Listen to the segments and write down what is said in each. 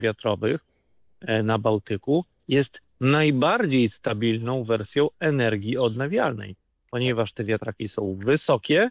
wiatrowych na Bałtyku jest najbardziej stabilną wersją energii odnawialnej, ponieważ te wiatraki są wysokie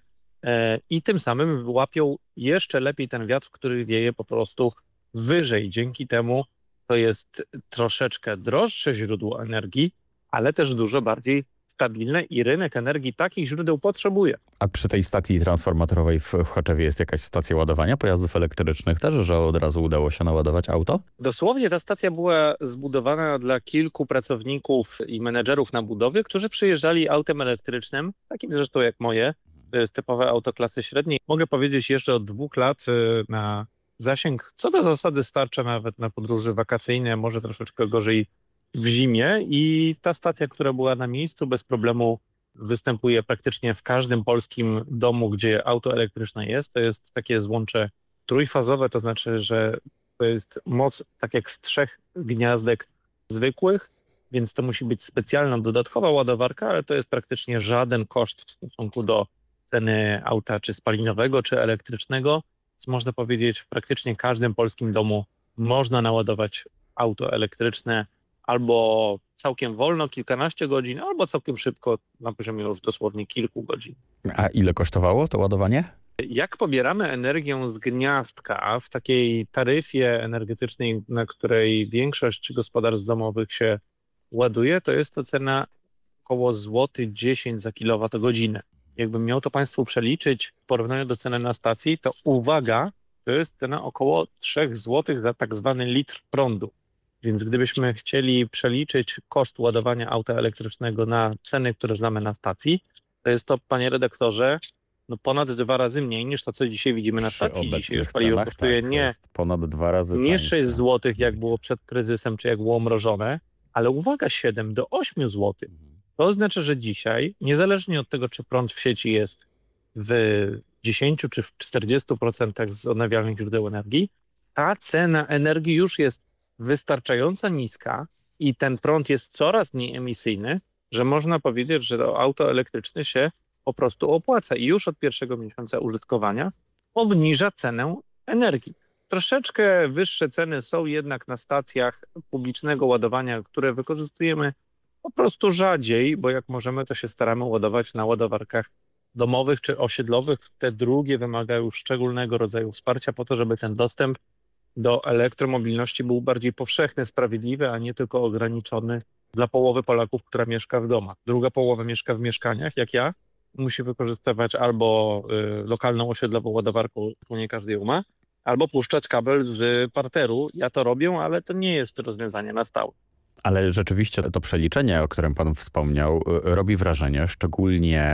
i tym samym łapią jeszcze lepiej ten wiatr, który wieje po prostu wyżej. Dzięki temu to jest troszeczkę droższe źródło energii, ale też dużo bardziej stabilne i rynek energii takich źródeł potrzebuje. A przy tej stacji transformatorowej w Choczewie jest jakaś stacja ładowania pojazdów elektrycznych też, że od razu udało się naładować auto? Dosłownie ta stacja była zbudowana dla kilku pracowników i menedżerów na budowie, którzy przyjeżdżali autem elektrycznym, takim zresztą jak moje. To jest typowe auto klasy średniej. Mogę powiedzieć jeszcze od 2 lat na zasięg, co do zasady starcza nawet na podróże wakacyjne, może troszeczkę gorzej w zimie i ta stacja, która była na miejscu, bez problemu występuje praktycznie w każdym polskim domu, gdzie auto elektryczne jest. To jest takie złącze trójfazowe, to znaczy, że to jest moc tak jak z 3 gniazdek zwykłych, więc to musi być specjalna dodatkowa ładowarka, ale to jest praktycznie żaden koszt w stosunku do ceny auta czy spalinowego, czy elektrycznego. Więc można powiedzieć, w praktycznie każdym polskim domu można naładować auto elektryczne albo całkiem wolno, kilkanaście godzin, albo całkiem szybko, na poziomie już dosłownie kilku godzin. A ile kosztowało to ładowanie? Jak pobieramy energię z gniazdka w takiej taryfie energetycznej, na której większość gospodarstw domowych się ładuje, to jest to cena około złoty 10 za kilowatogodzinę. Jakbym miał to Państwu przeliczyć w porównaniu do ceny na stacji, to uwaga, to jest cena około 3 zł za tak zwany litr prądu. Więc gdybyśmy chcieli przeliczyć koszt ładowania auta elektrycznego na ceny, które znamy na stacji, to jest to, panie redaktorze, no ponad 2 razy mniej niż to, co dzisiaj widzimy na stacji. Dzisiaj już paliwo kosztuje tak, to jest ponad 2 razy nie tańsze. 6 zł, jak było przed kryzysem, czy jak było mrożone, ale uwaga, 7 do 8 zł. To oznacza, że dzisiaj, niezależnie od tego, czy prąd w sieci jest w 10 czy w 40% z odnawialnych źródeł energii, ta cena energii już jest wystarczająco niska i ten prąd jest coraz mniej emisyjny, że można powiedzieć, że to auto elektryczne się po prostu opłaca i już od pierwszego miesiąca użytkowania obniża cenę energii. Troszeczkę wyższe ceny są jednak na stacjach publicznego ładowania, które wykorzystujemy po prostu rzadziej, bo jak możemy, to się staramy ładować na ładowarkach domowych czy osiedlowych. Te drugie wymagają szczególnego rodzaju wsparcia po to, żeby ten dostęp do elektromobilności był bardziej powszechny, sprawiedliwy, a nie tylko ograniczony dla połowy Polaków, która mieszka w domach. Druga połowa mieszka w mieszkaniach, jak ja, musi wykorzystywać albo lokalną osiedlową ładowarkę, którą nie każdy ją ma, albo puszczać kabel z parteru. Ja to robię, ale to nie jest rozwiązanie na stałe. Ale rzeczywiście to przeliczenie, o którym pan wspomniał, robi wrażenie, szczególnie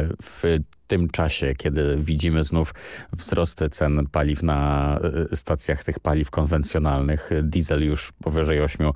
w tym czasie, kiedy widzimy znów wzrosty cen paliw na stacjach tych paliw konwencjonalnych, diesel już powyżej 8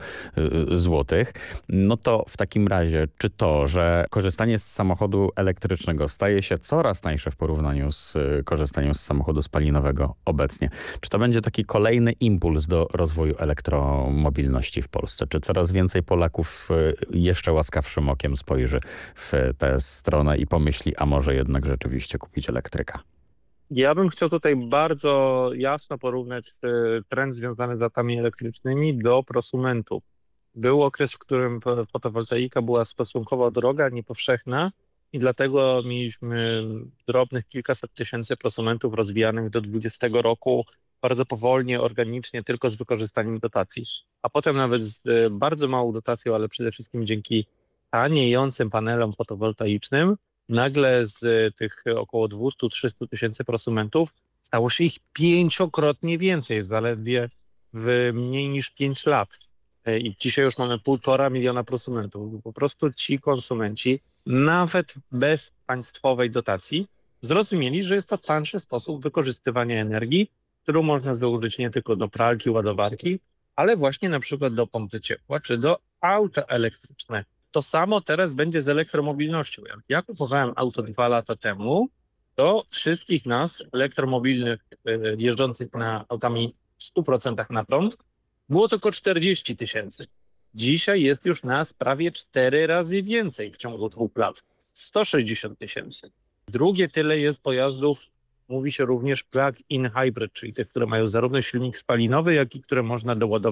zł, no to w takim razie, czy to, że korzystanie z samochodu elektrycznego staje się coraz tańsze w porównaniu z korzystaniem z samochodu spalinowego obecnie, czy to będzie taki kolejny impuls do rozwoju elektromobilności w Polsce? Czy coraz więcej Polaków jeszcze łaskawszym okiem spojrzy w tę stronę i pomyśli, a może jednak rzeczywiście kupić elektryka? Ja bym chciał tutaj bardzo jasno porównać trend związany z autami elektrycznymi do prosumentów. Był okres, w którym fotowoltaika była stosunkowo droga, niepowszechna i dlatego mieliśmy drobnych kilkaset tysięcy prosumentów rozwijanych do 2020 roku bardzo powolnie, organicznie, tylko z wykorzystaniem dotacji. A potem nawet z bardzo małą dotacją, ale przede wszystkim dzięki taniejącym panelom fotowoltaicznym, nagle z tych około 200-300 tysięcy prosumentów stało się ich 5-krotnie więcej, zaledwie w mniej niż 5 lat. I dzisiaj już mamy 1,5 miliona prosumentów. Po prostu ci konsumenci, nawet bez państwowej dotacji, zrozumieli, że jest to tańszy sposób wykorzystywania energii, którą można zużyć nie tylko do pralki, ładowarki, ale właśnie na przykład do pompy ciepła czy do auta elektrycznego. To samo teraz będzie z elektromobilnością. Jak ja kupowałem auto 2 lata temu, to wszystkich nas, elektromobilnych, jeżdżących na autami w 100% na prąd, było tylko 40 tysięcy. Dzisiaj jest już nas prawie 4 razy więcej w ciągu 2 lat. 160 tysięcy. Drugie tyle jest pojazdów mówi się również plug-in hybrid, czyli te, które mają zarówno silnik spalinowy, jak i które można doładować